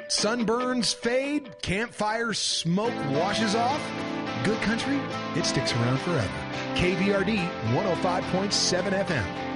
Sunburns fade, campfire smoke washes off. Good country, it sticks around forever. KVRD 105.7 FM.